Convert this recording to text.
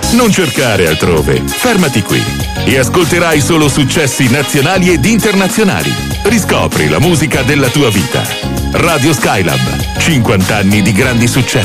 Non cercare altrove, fermati qui e ascolterai solo successi nazionali ed internazionali. Riscopri la musica della tua vita. Radio Skylab, 50 anni di grandi successi.